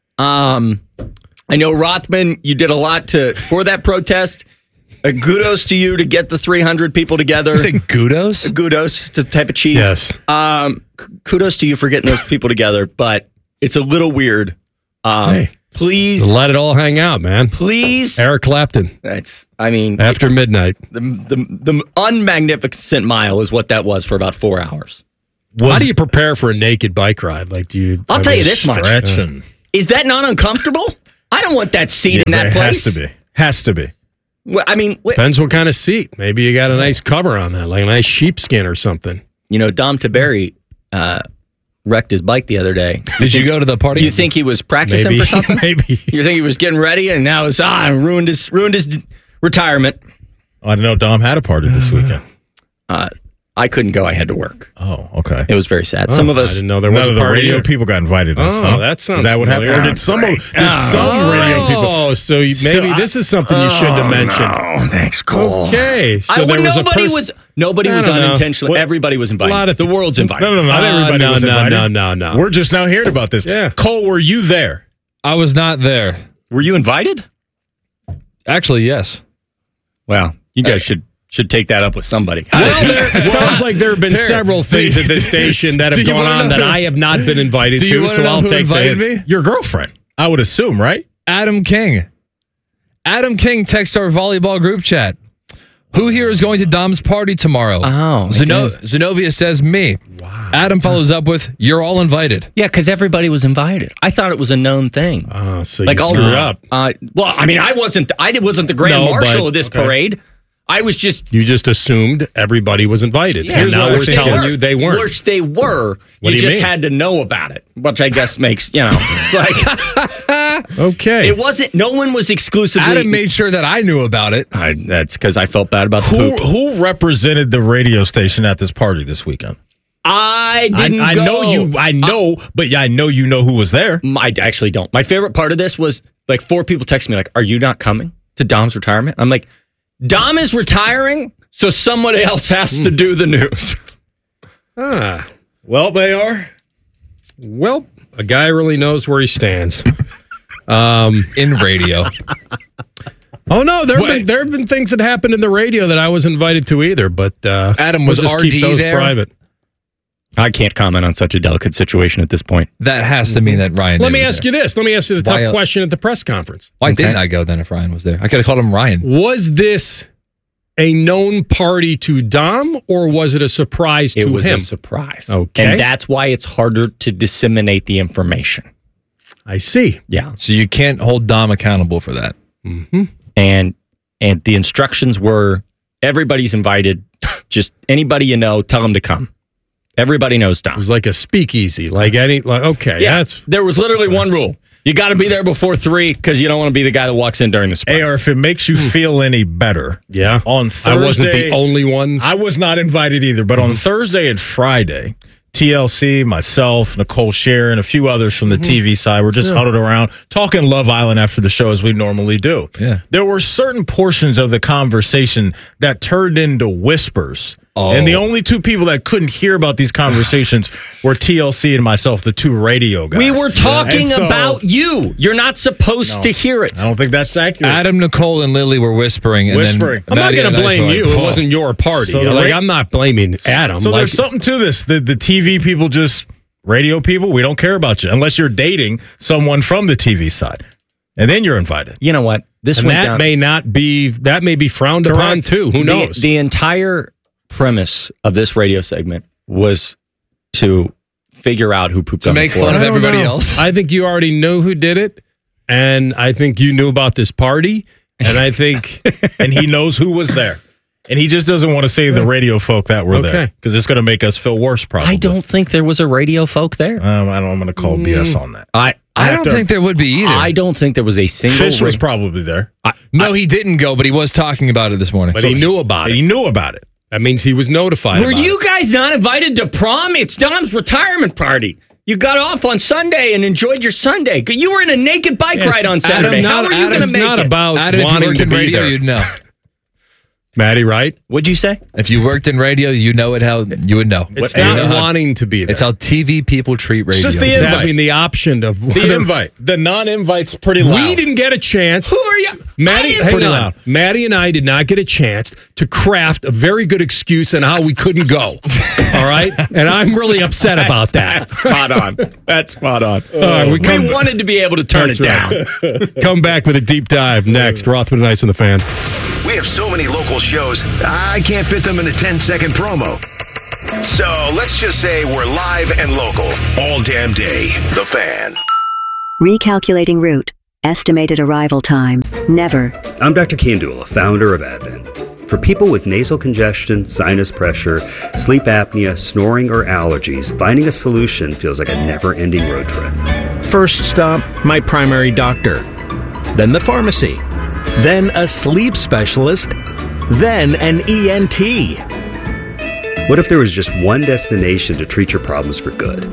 Um, I know Rothman, you did a lot to for that protest. Uh, kudos to you to get the three hundred people together. You say kudos? Kudos, it's a type of cheese. Yes. Um, k- kudos to you for getting those people together, but it's a little weird. Um, Hey. Please, Let it all hang out, man. please. Eric Clapton. That's, I mean, After midnight. the, the the unmagnificent mile is what that was for about four hours. How do you prepare for a naked bike ride? Like, do you? I'll I tell you mean, this much. Stretching. Is that not uncomfortable? I don't want that seat in that it place. has to be. Has to be. Well, I mean, wh- Depends what kind of seat. Maybe you got a nice cover on that, like a nice sheepskin or something. you know, Dom Taberi uh, wrecked his bike the other day. Did you go to the party? You think he was practicing Maybe. for something? Maybe. You think he was getting ready, and now it's ah ruined his ruined his retirement. Oh, I didn't know Dom had a party this weekend. Uh, I couldn't go. I had to work. Oh, okay. It was very sad. Oh, Some of us I didn't know there None was of a the party radio either. people got invited. Oh, huh? that sounds Is that what happened? Or familiar. did some, did Oh. some radio people? Oh, so you, maybe So I- this is something you shouldn't have mentioned. Oh, thanks, Cole. Okay, so I, there was nobody a pers- was nobody I was don't know. unintentional. What- Everybody was A invited. lot of the world's invited. No, no, not Uh, everybody no, was no, invited. no, no, no. We're just now hearing about this. Yeah. Cole, were you there? I was not there. Were you invited? Actually, yes. Well, you guys should should take that up with somebody. Well, there, it sounds like there have been Here. several things at this station that Do have you gone wanna on know that who- I have not been invited Do you to, wanna so know I'll who take the invited hint. me? Your girlfriend, I would assume, right? Adam King. Adam King texts our volleyball group chat. Who here is going to Dom's party tomorrow? Oh, Zeno- okay. Zenobia says me. Wow. Adam follows up with, you're all invited. Yeah, because everybody was invited. I thought it was a known thing. Oh, so like you all screwed the, up. Uh, well, I mean, I wasn't. I wasn't the grand No, marshal but- of this okay. parade. I was just. You just assumed everybody was invited, Yeah, and now we're which they telling were. you they weren't. Which they were. What you do you just mean? had to know about it, which I guess makes you know like. Okay. It wasn't. No one was exclusively. Adam made sure that I knew about it. I, that's because I felt bad about the Who poop. who represented the radio station at this party this weekend? I I, didn't. I go. know you. I know, but yeah, I know you know who was there. I actually don't. My favorite part of this was like four people text me like, "Are you not coming to Dom's retirement?" I'm like, "Dom is retiring, so somebody else has to do the news." Ah, Well, they are. well, a guy really knows where he stands. Um, in radio. Oh no, there have been there have been things that happened in the radio that I was invited to either, but uh, Adam, was we'll just R D keep those there? private. I can't comment on such a delicate situation at this point. That has to mean that Ryan Let did me was ask there. you this. Let me ask you the tough Why, uh, question at the press conference. Why Okay. didn't I go then if Ryan was there? I could have called him Ryan. Was this a known party to Dom, or was it a surprise It to was him? a surprise. Okay. And that's why it's harder to disseminate the information. I see. Yeah. So you can't hold Dom accountable for that. Mm-hmm. And and the instructions were everybody's invited. Just anybody you know, tell them to come. Everybody knows It Dom. was like a speakeasy, like any. Like okay, Yeah, that's there was literally one rule. You got to be there before three because you don't want to be the guy that walks in during the surprise. A R, if it makes you feel any better, yeah. on Thursday, I wasn't the only one. I was not invited either, but on Thursday and Friday, T L C, myself, Nicole Sharon, a few others from the T V side were just Yeah. huddled around talking Love Island after the show as we normally do. Yeah. There were certain portions of the conversation that turned into whispers. Oh. And the only two people that couldn't hear about these conversations were T L C and myself, the two radio guys. We were talking And so- about you. You're not supposed No. to hear it. I don't think that's accurate. Adam, Nicole, and Lily were whispering. And Whispering. I'm Then not Maddie going and to I blame were like, you. It "Oh." wasn't your party. So the like ra- I'm not blaming Adam. So like, there's something to this. The the T V people just radio people. We don't care about you unless you're dating someone from the T V side, and then you're invited. You know what? This and went that down. may not be that may be frowned upon Correct. too. Who the, knows? The entire premise of this radio segment was to figure out who pooped To on make the floor. fun of I don't everybody know. else? I think you already know who did it, and I think you knew about this party, and I think And he knows who was there, and he just doesn't want to say the radio folk that were there Okay. because it's going to make us feel worse. Probably. I don't think there was a radio folk there. Um, I don't. I'm going to call B S on that. I I don't think there would be either. I don't think there was a single. Fish was ring- probably there. I, no, he didn't go, but he was talking about it this morning. But he knew about it. He knew about it. That means he was notified Were about you it. guys not invited to prom? It's Dom's retirement party. You got off on Sunday and enjoyed your Sunday. You were in a naked bike It's- ride on Adam's Saturday. not- How are you going to Adam's make not it? about Adam, if you wanting worked to in be radio, there. you'd know. Maddie, right? What'd you say? If you worked in radio, you know it how you would know. It's You not know how- wanting to be there. It's how T V people treat radio. It's just the It's invite. having the option of The whether- invite. The non-invite's pretty loud. We didn't get a chance. Who are you? Maddie, hang Pretty on. loud. Maddie and I did not get a chance to craft a very good excuse on how we couldn't go. All right? And I'm really upset about that. Spot on. That's spot on. All right, we We come, wanted to be able to turn That's it down. right. Come back with a deep dive next. Rothman and Ice on the Fan. We have so many local shows, I can't fit them in a ten-second promo. So let's just say we're live and local all damn day. The Fan. Recalculating route. Estimated arrival time. Never. I'm Doctor Kandula, founder of Advent. For people with nasal congestion, sinus pressure, sleep apnea, snoring, or allergies, finding a solution feels like a never-ending road trip. First stop, my primary doctor. Then the pharmacy. Then a sleep specialist. Then an E N T. What if there was just one destination to treat your problems for good?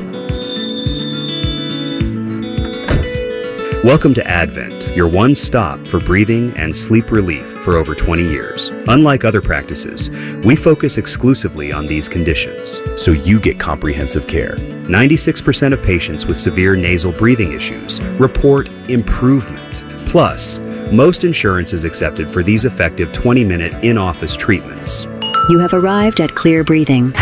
Welcome to Advent, your one stop for breathing and sleep relief for over twenty years. Unlike other practices, we focus exclusively on these conditions, so you get comprehensive care. ninety-six percent of patients with severe nasal breathing issues report improvement. Plus, most insurance is accepted for these effective twenty-minute in-office treatments. You have arrived at Clear Breathing.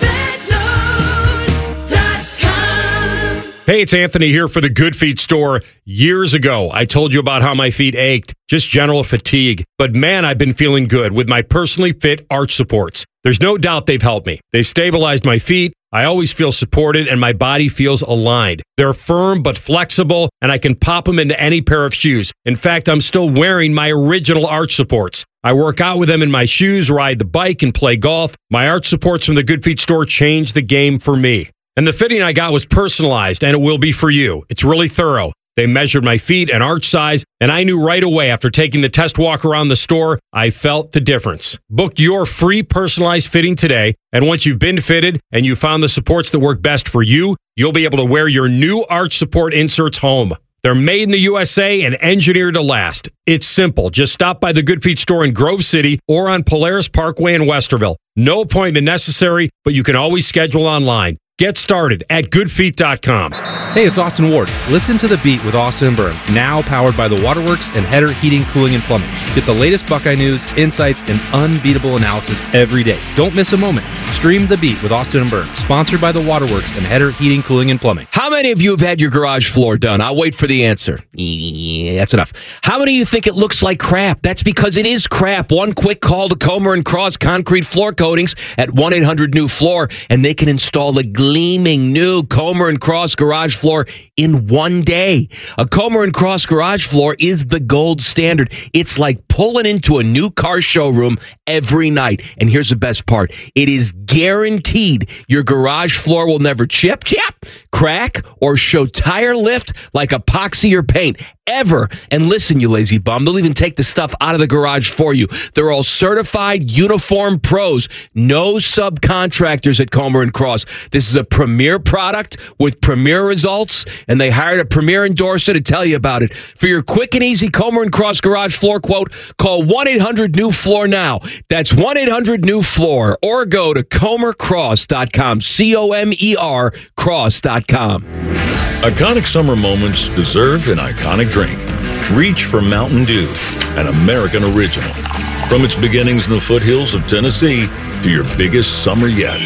Hey, it's Anthony here for the Good Feet store. Years ago, I told you about how my feet ached, just general fatigue. But man, I've been feeling good with my personally fit arch supports. There's no doubt they've helped me. They've stabilized my feet. I always feel supported and my body feels aligned. They're firm but flexible, and I can pop them into any pair of shoes. In fact, I'm still wearing my original arch supports. I work out with them in my shoes, ride the bike, and play golf. My arch supports from the Good Feet store changed the game for me. And the fitting I got was personalized, and it will be for you. It's really thorough. They measured my feet and arch size, and I knew right away after taking the test walk around the store, I felt the difference. Book your free personalized fitting today, and once you've been fitted and you found the supports that work best for you, you'll be able to wear your new arch support inserts home. They're made in the U S A and engineered to last. It's simple. Just stop by the Good Feet store in Grove City or on Polaris Parkway in Westerville. No appointment necessary, but you can always schedule online. Get started at good feet dot com. Hey, it's Austin Ward. Listen to The Beat with Austin and Byrne, now powered by the Waterworks and Header Heating, Cooling, and Plumbing. Get the latest Buckeye news, insights, and unbeatable analysis every day. Don't miss a moment. Stream The Beat with Austin and Byrne, sponsored by the Waterworks and Header Heating, Cooling, and Plumbing. How many of you have had your garage floor done? I'll wait for the answer. Yeah, that's enough. How many of you think it looks like crap? That's because it is crap. One quick call to Comer and Cross Concrete Floor Coatings at one eight hundred new floor, and they can install a gleaming new Comer and Cross garage floor in one day. A Comer and Cross garage floor is the gold standard. It's like pulling into a new car showroom every night. And here's the best part. It is guaranteed your garage floor will never chip, chip, crack, or show tire lift like epoxy or paint ever. And listen, you lazy bum, they'll even take the stuff out of the garage for you. They're all certified uniform pros. No subcontractors at Comer and Cross. This is a premier product with premier results, and they hired a premier endorser to tell you about it. For your quick and easy Comer and Cross garage floor quote, call one eight hundred new floor now. That's one eight hundred new floor, or go to comer cross dot com. C O M E R cross dot com. Iconic summer moments deserve an iconic drink. Reach for Mountain Dew, an American original. From its beginnings in the foothills of Tennessee to your biggest summer yet.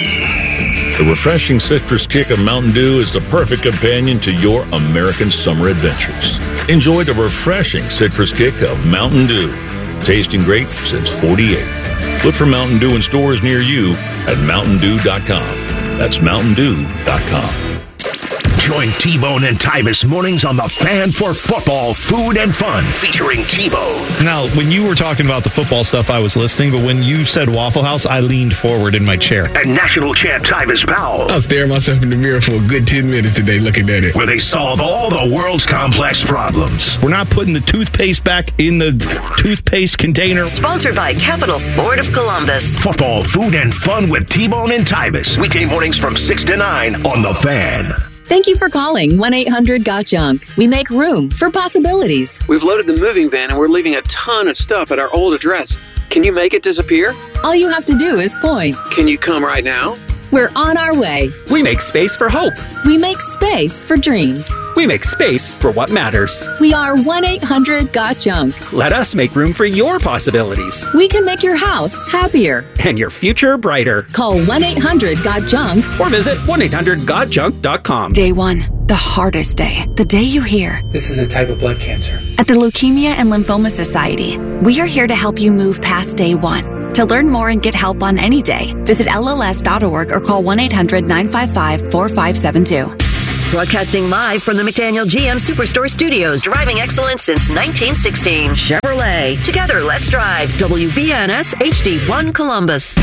The refreshing citrus kick of Mountain Dew is the perfect companion to your American summer adventures. Enjoy the refreshing citrus kick of Mountain Dew. Tasting great since forty-eight. Look for Mountain Dew in stores near you at mountain dew dot com. That's mountain dew dot com. Join T-Bone and Tyvis mornings on the Fan for football, food, and fun, featuring T-Bone. Now, when you were talking about the football stuff, I was listening, but when you said Waffle House, I leaned forward in my chair. And national champ Tyvis Powell. I was staring myself in the mirror for a good ten minutes today looking at it. Where they solve all the world's complex problems. We're not putting the toothpaste back in the toothpaste container. Sponsored by Capital Ford of Columbus. Football, food, and fun with T-Bone and Tyvis. Weekday mornings from six to nine on The Fan. Thank you for calling one eight hundred got junk. We make room for possibilities. We've loaded the moving van and we're leaving a ton of stuff at our old address. Can you make it disappear? All you have to do is point. Can you come right now? We're on our way. We make space for hope. We make space for dreams. We make space for what matters. We are one eight hundred got junk. Let us make room for your possibilities. We can make your house happier. And your future brighter. Call one eight hundred got junk. Or visit one eight hundred got junk dot com. Day one, the hardest day. The day you hear. This is a type of blood cancer. At the Leukemia and Lymphoma Society, we are here to help you move past day one. To learn more and get help on any day, visit L L S dot org or call one eight hundred nine five five four five seven two. Broadcasting live from the McDaniel G M Superstore Studios, driving excellence since nineteen sixteen. Chevrolet. Together, let's drive. W B N S H D one Columbus.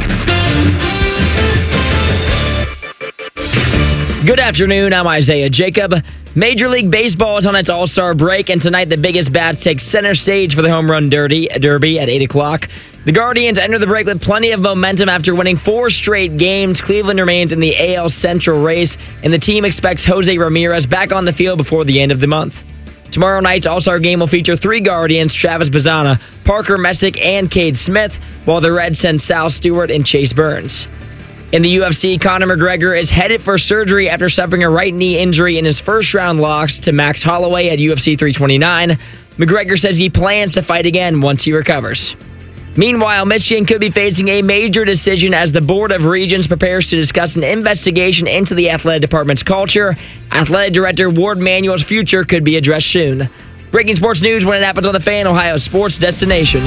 Good afternoon, I'm Isaiah Jacob. Major League Baseball is on its All-Star break, and tonight the biggest bats take center stage for the Home Run Derby, derby at eight o'clock. The Guardians enter the break with plenty of momentum after winning four straight games. Cleveland remains in the A L Central race, and the team expects Jose Ramirez back on the field before the end of the month. Tomorrow night's All-Star game will feature three Guardians, Travis Bazzana, Parker Messick, and Cade Smith, while the Reds send Sal Stewart and Chase Burns. In the U F C, Conor McGregor is headed for surgery after suffering a right knee injury in his first-round loss to Max Holloway at U F C three twenty-nine. McGregor says he plans to fight again once he recovers. Meanwhile, Michigan could be facing a major decision as the Board of Regents prepares to discuss an investigation into the athletic department's culture. Athletic Director Ward Manuel's future could be addressed soon. Breaking sports news when it happens on the Fan, Ohio's sports destination.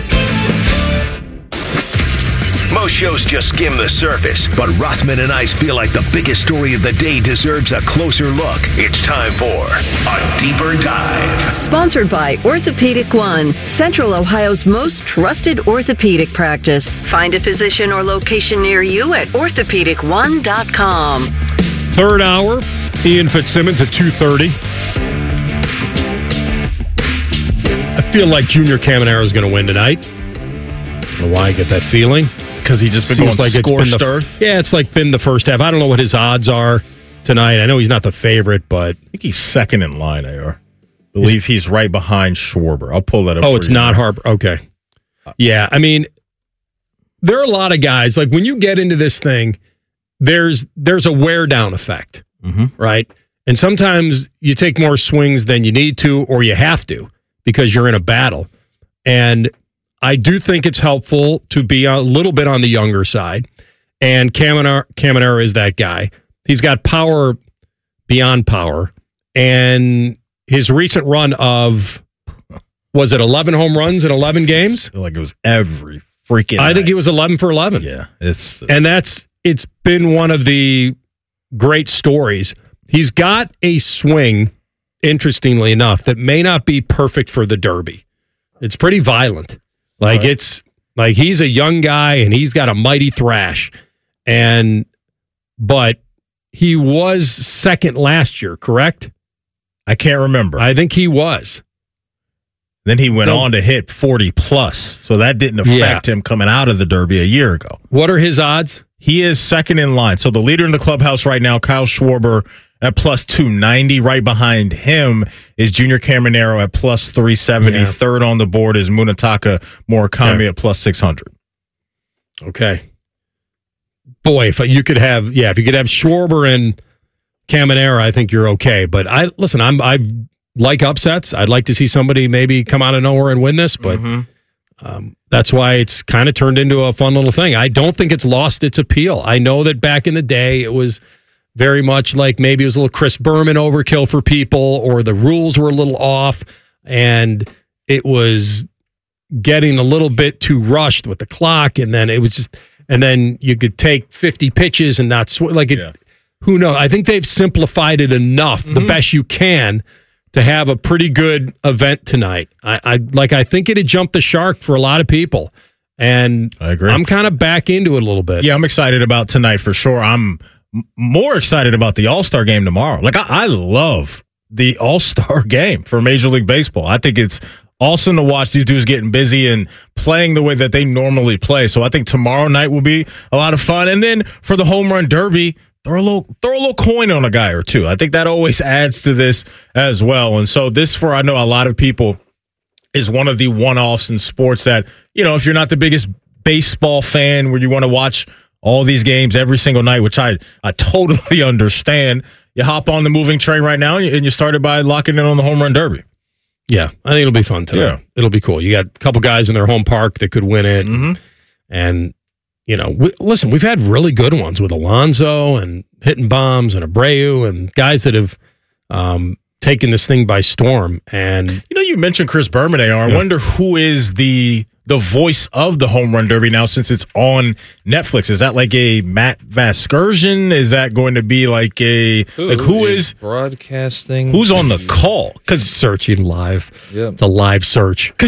Most shows just skim the surface, but Rothman and I feel like the biggest story of the day deserves a closer look. It's time for a deeper dive. Sponsored by Orthopedic One, Central Ohio's most trusted orthopedic practice. Find a physician or location near you at orthopedic one dot com. Third hour, Ian Fitzsimmons at two thirty. I feel like Junior Caminero is going to win tonight. I don't know why I get that feeling. Because he just been Seems going like it's been scorched the, earth? Yeah, it's like been the first half. I don't know what his odds are tonight. I know he's not the favorite, but I think he's second in line, A R. I believe he's right behind Schwarber. I'll pull that up. Oh, for it's you not now. Harper. Okay. Yeah, I mean, there are a lot of guys, like when you get into this thing, there's there's a wear down effect, mm-hmm. right? And sometimes you take more swings than you need to or you have to because you're in a battle. And I do think it's helpful to be a little bit on the younger side. And Caminero, Caminero is that guy. He's got power beyond power. And his recent run of, was it eleven home runs in eleven games? I feel like it was every freaking I night. think he was eleven for eleven. Yeah. It's, it's And that's, it's been one of the great stories. He's got a swing, interestingly enough, that may not be perfect for the Derby. It's pretty violent. Like, right. it's like he's a young guy and he's got a mighty thrash. And, but he was second last year, correct? I can't remember. I think he was. Then he went So- on to hit forty plus. So that didn't affect Yeah. him coming out of the Derby a year ago. What are his odds? He is second in line. So the leader in the clubhouse right now, Kyle Schwarber, at plus two ninety. Right behind him is Junior Caminero at plus three seventy. Yeah. Third on the board is Munetaka Murakami Yeah. at plus six hundred. Okay. Boy, if you could have, yeah, if you could have Schwarber and Caminero, I think you're okay. But I listen, I'm I like upsets. I'd like to see somebody maybe come out of nowhere and win this, but Mm-hmm. um, that's why it's kind of turned into a fun little thing. I don't think it's lost its appeal. I know that back in the day it was very much like maybe it was a little Chris Berman overkill for people, or the rules were a little off, and it was getting a little bit too rushed with the clock, and then it was just, and then you could take fifty pitches and not sw- like it. Yeah. who knows? I think they've simplified it enough, mm-hmm. the best you can, to have a pretty good event tonight. I, I like. I think it had jumped the shark for a lot of people, and I agree. I'm kind of back into it a little bit. Yeah, I'm excited about tonight for sure. I'm m- more excited about the All-Star game tomorrow. Like I, I love the All-Star game for Major League Baseball. I think it's awesome to watch these dudes getting busy and playing the way that they normally play. So I think tomorrow night will be a lot of fun. And then for the home run derby, throw a little throw a little coin on a guy or two. I think that always adds to this as well. And so this, for I know a lot of people, is one of the one-offs in sports that, you know, if you're not the biggest baseball fan where you want to watch all these games every single night, which I, I totally understand, you hop on the moving train right now and you, and you started by locking in on the home run derby. Yeah, I think it'll be fun tonight. Yeah. It'll be cool. You got a couple guys in their home park that could win it. Mm-hmm. And, you know, we, listen, we've had really good ones with Alonso and hitting bombs and Abreu and guys that have um, taken this thing by storm. And you know, you mentioned Chris Bermudez. I yeah. wonder who is the the voice of the home run derby now since it's on Netflix. Is that like a Matt Vasgersian? Is that going to be like a Who like who is, is broadcasting? Who's on the call? Because searching live. Yeah. The live search.